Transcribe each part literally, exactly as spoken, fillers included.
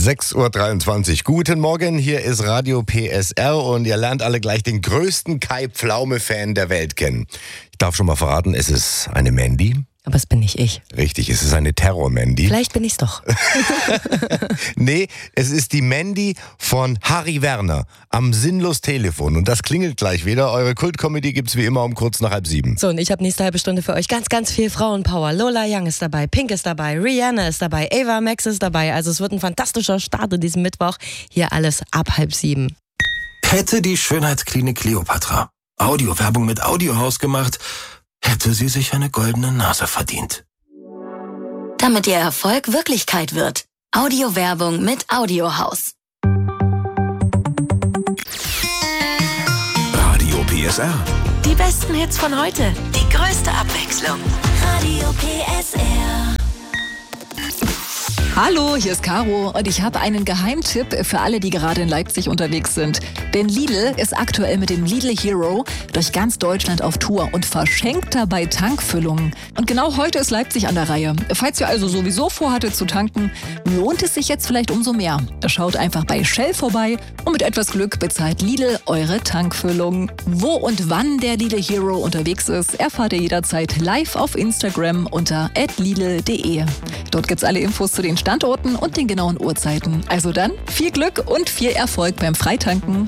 sechs Uhr dreiundzwanzig. Guten Morgen, hier ist Radio P S R und ihr lernt alle gleich den größten Kai Pflaume-Fan der Welt kennen. Ich darf schon mal verraten, es ist eine Mandy. Aber es bin nicht ich. Richtig, es ist eine Terror-Mandy. Vielleicht bin ich's doch. Nee, es ist die Mandy von Harry Werner am Sinnlos-Telefon. Und das klingelt gleich wieder. Eure Kult-Comedy gibt's wie immer um kurz nach halb sieben. So, und ich habe nächste halbe Stunde für euch ganz, ganz viel Frauenpower. Lola Young ist dabei, Pink ist dabei, Rihanna ist dabei, Ava Max ist dabei. Also es wird ein fantastischer Start in diesem Mittwoch. Hier alles ab halb sieben. Hätte die Schönheitsklinik Kleopatra Audiowerbung mit Audiohaus gemacht, hätte sie sich eine goldene Nase verdient. Damit ihr Erfolg Wirklichkeit wird. Audiowerbung mit Audiohaus. Radio P S R. Die besten Hits von heute. Die größte Abwechslung. Radio P S R. Hallo, hier ist Caro und ich habe einen Geheimtipp für alle, die gerade in Leipzig unterwegs sind. Denn Lidl ist aktuell mit dem Lidl Hero durch ganz Deutschland auf Tour und verschenkt dabei Tankfüllungen. Und genau heute ist Leipzig an der Reihe. Falls ihr also sowieso vorhattet zu tanken, lohnt es sich jetzt vielleicht umso mehr. Schaut einfach bei Shell vorbei und mit etwas Glück bezahlt Lidl eure Tankfüllung. Wo und wann der Lidl Hero unterwegs ist, erfahrt ihr jederzeit live auf Instagram unter at lidl punkt de. Dort gibt's alle Infos zu den Standorten und den genauen Uhrzeiten. Also dann viel Glück und viel Erfolg beim Freitanken.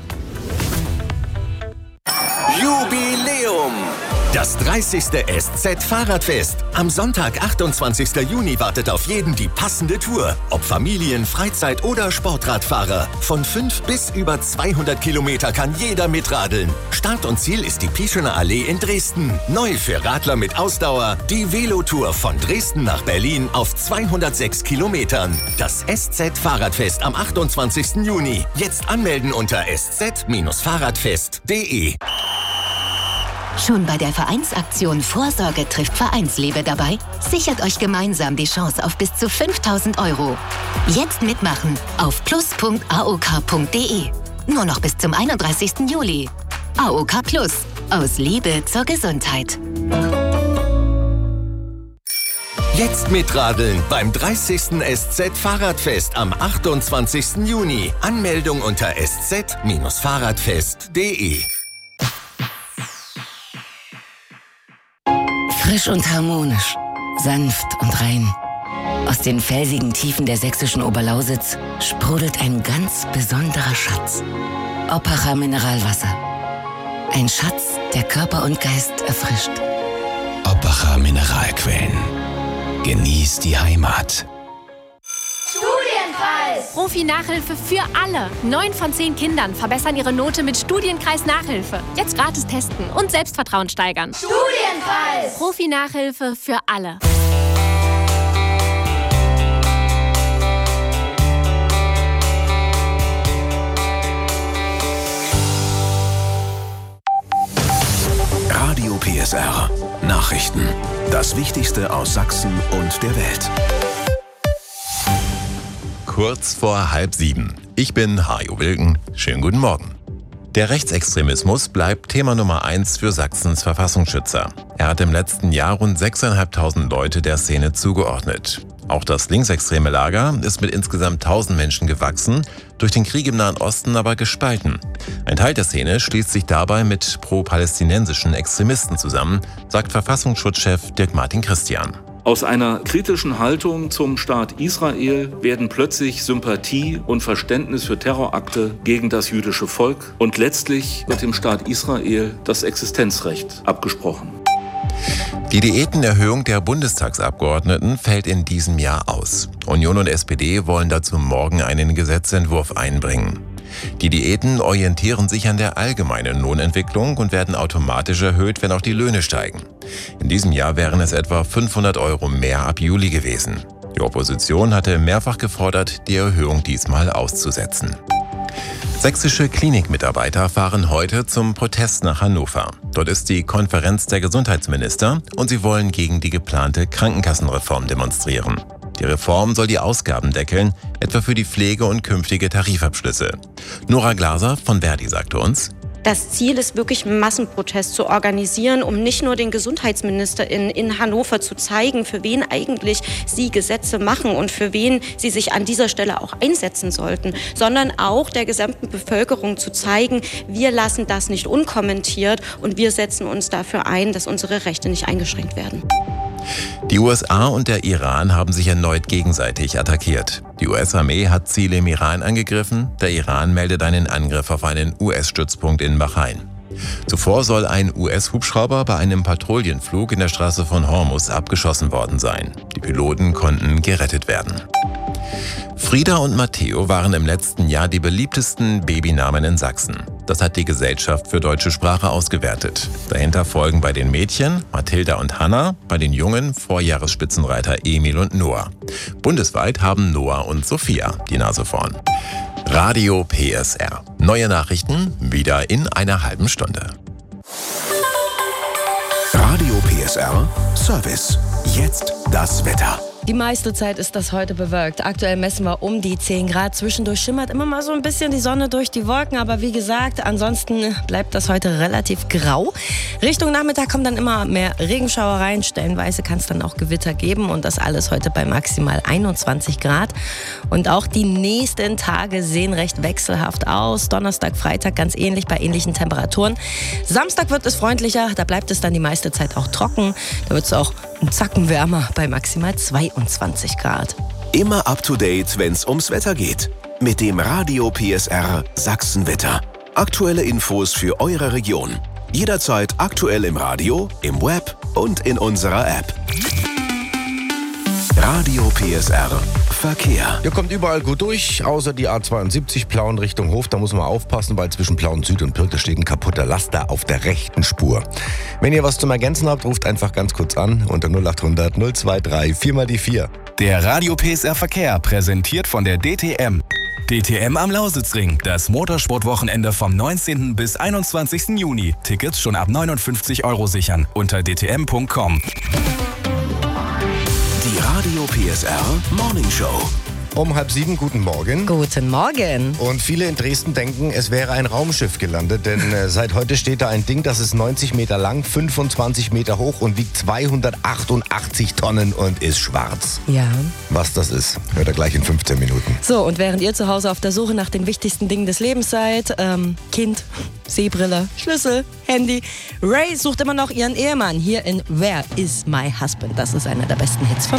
Jubiläum! Das dreißigste S Z-Fahrradfest. Am Sonntag, achtundzwanzigsten Juni, wartet auf jeden die passende Tour. Ob Familien-, Freizeit- oder Sportradfahrer. Von fünf bis über zweihundert Kilometer kann jeder mitradeln. Start und Ziel ist die Pischener Allee in Dresden. Neu für Radler mit Ausdauer, die Velotour von Dresden nach Berlin auf zweihundertsechs Kilometern. Das S Z-Fahrradfest am achtundzwanzigsten Juni. Jetzt anmelden unter s z fahrradfest punkt de. Schon bei der Vereinsaktion Vorsorge trifft Vereinsliebe dabei? Sichert euch gemeinsam die Chance auf bis zu fünftausend Euro. Jetzt mitmachen auf plus punkt a o k punkt de. Nur noch bis zum einunddreißigsten Juli. A O K Plus. Aus Liebe zur Gesundheit. Jetzt mitradeln beim dreißigsten S Z-Fahrradfest am achtundzwanzigsten Juni. Anmeldung unter s z fahrradfest punkt de. Frisch und harmonisch, sanft und rein. Aus den felsigen Tiefen der sächsischen Oberlausitz sprudelt ein ganz besonderer Schatz. Oppacher Mineralwasser. Ein Schatz, der Körper und Geist erfrischt. Oppacher Mineralquellen. Genießt die Heimat. Studienkreis! Profi-Nachhilfe für alle. Neun von zehn Kindern verbessern ihre Note mit Studienkreis-Nachhilfe. Jetzt gratis testen und Selbstvertrauen steigern. Studienkreis! Profi-Nachhilfe für alle. Radio P S R. Nachrichten. Das Wichtigste aus Sachsen und der Welt. Kurz vor halb sieben. Ich bin Hajo Wilken. Schönen guten Morgen. Der Rechtsextremismus bleibt Thema Nummer eins für Sachsens Verfassungsschützer. Er hat im letzten Jahr rund sechstausendfünfhundert Leute der Szene zugeordnet. Auch das linksextreme Lager ist mit insgesamt tausend Menschen gewachsen, durch den Krieg im Nahen Osten aber gespalten. Ein Teil der Szene schließt sich dabei mit pro-palästinensischen Extremisten zusammen, sagt Verfassungsschutzchef Dirk-Martin Christian. Aus einer kritischen Haltung zum Staat Israel werden plötzlich Sympathie und Verständnis für Terrorakte gegen das jüdische Volk und letztlich wird dem Staat Israel das Existenzrecht abgesprochen. Die Diätenerhöhung der Bundestagsabgeordneten fällt in diesem Jahr aus. Union und S P D wollen dazu morgen einen Gesetzentwurf einbringen. Die Diäten orientieren sich an der allgemeinen Lohnentwicklung und werden automatisch erhöht, wenn auch die Löhne steigen. In diesem Jahr wären es etwa fünfhundert Euro mehr ab Juli gewesen. Die Opposition hatte mehrfach gefordert, die Erhöhung diesmal auszusetzen. Sächsische Klinikmitarbeiter fahren heute zum Protest nach Hannover. Dort ist die Konferenz der Gesundheitsminister und sie wollen gegen die geplante Krankenkassenreform demonstrieren. Die Reform soll die Ausgaben deckeln, etwa für die Pflege und künftige Tarifabschlüsse. Nora Glaser von Verdi sagte uns: Das Ziel ist wirklich, einen Massenprotest zu organisieren, um nicht nur den Gesundheitsminister in, in Hannover zu zeigen, für wen eigentlich sie Gesetze machen und für wen sie sich an dieser Stelle auch einsetzen sollten, sondern auch der gesamten Bevölkerung zu zeigen, wir lassen das nicht unkommentiert und wir setzen uns dafür ein, dass unsere Rechte nicht eingeschränkt werden. Die U S A und der Iran haben sich erneut gegenseitig attackiert. Die U S-Armee hat Ziele im Iran angegriffen, der Iran meldet einen Angriff auf einen U S-Stützpunkt in Bahrain. Zuvor soll ein U S-Hubschrauber bei einem Patrouillenflug in der Straße von Hormuz abgeschossen worden sein. Die Piloten konnten gerettet werden. Frieda und Matteo waren im letzten Jahr die beliebtesten Babynamen in Sachsen. Das hat die Gesellschaft für deutsche Sprache ausgewertet. Dahinter folgen bei den Mädchen Mathilda und Hanna, bei den Jungen Vorjahresspitzenreiter Emil und Noah. Bundesweit haben Noah und Sophia die Nase vorn. Radio P S R. Neue Nachrichten wieder in einer halben Stunde. Radio P S R Service. Jetzt das Wetter. Die meiste Zeit ist das heute bewölkt. Aktuell messen wir um die zehn Grad. Zwischendurch schimmert immer mal so ein bisschen die Sonne durch die Wolken. Aber wie gesagt, ansonsten bleibt das heute relativ grau. Richtung Nachmittag kommen dann immer mehr Regenschauer rein. Stellenweise kann es dann auch Gewitter geben. Und das alles heute bei maximal einundzwanzig Grad. Und auch die nächsten Tage sehen recht wechselhaft aus. Donnerstag, Freitag ganz ähnlich bei ähnlichen Temperaturen. Samstag wird es freundlicher. Da bleibt es dann die meiste Zeit auch trocken. Da wird es auch ein Zacken wärmer bei maximal zweiundzwanzig Grad. Immer up to date, wenn's ums Wetter geht. Mit dem Radio P S R Sachsenwetter. Aktuelle Infos für eure Region. Jederzeit aktuell im Radio, im Web und in unserer App. Radio P S R Verkehr. Ihr kommt überall gut durch, außer die A zweiundsiebzig Plauen Richtung Hof. Da muss man aufpassen, weil zwischen Plauen Süd und Pirk steht ein kaputter Laster auf der rechten Spur. Wenn ihr was zum Ergänzen habt, ruft einfach ganz kurz an unter null acht hundert null zwei drei vier mal die vier. Der Radio P S R Verkehr präsentiert von der D T M. D T M am Lausitzring, das Motorsportwochenende vom neunzehnten bis einundzwanzigsten Juni. Tickets schon ab neunundfünfzig Euro sichern unter d t m punkt com. Die Radio P S R Morning Show. Um halb sieben, guten Morgen. Guten Morgen. Und viele in Dresden denken, es wäre ein Raumschiff gelandet, denn äh, seit heute steht da ein Ding, das ist neunzig Meter lang, fünfundzwanzig Meter hoch und wiegt zweihundertachtundachtzig Tonnen und ist schwarz. Ja. Was das ist, hört ihr gleich in fünfzehn Minuten. So, und während ihr zu Hause auf der Suche nach den wichtigsten Dingen des Lebens seid, ähm, Kind, Sehbrille, Schlüssel, Handy, Ray sucht immer noch ihren Ehemann hier in Where is My Husband? Das ist einer der besten Hits von